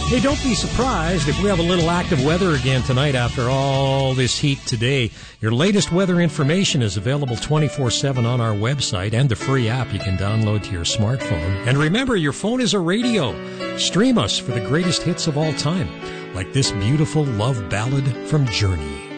Hey, don't be surprised if we have a little active weather again tonight after all this heat today. Your latest weather information is available 24/7 on our website and the free app you can download to your smartphone. And remember, your phone is a radio. Stream us for the greatest hits of all time, like this beautiful love ballad from Journey.